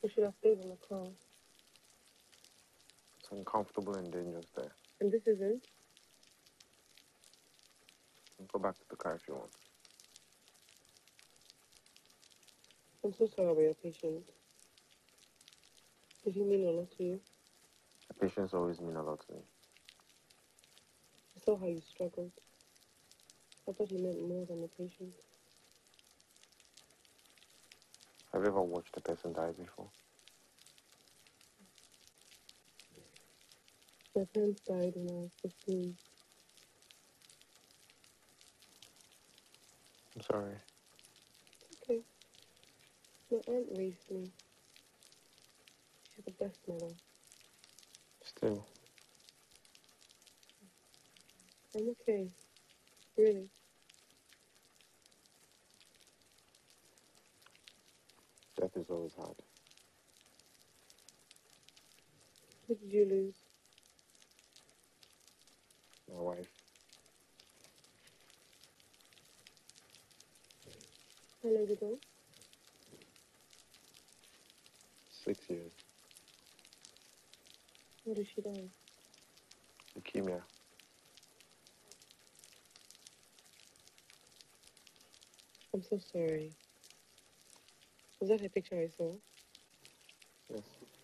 We should have stayed in the car. It's uncomfortable and dangerous there. And this isn't? Go back to the car if you want. I'm so sorry about your patient. Did he mean a lot to you? The patients always mean a lot to me. I saw how you struggled. I thought he meant more than the patient. Have you ever watched a person die before? My parents died when I was 15. I'm sorry. It's okay. My aunt raised me. She's the best mother. Still. I'm okay. Really. Death is always hard. Who did you lose? My wife. How long ago? 6 years. How did she die? Leukemia. I'm so sorry. Was that a picture I saw? Yes.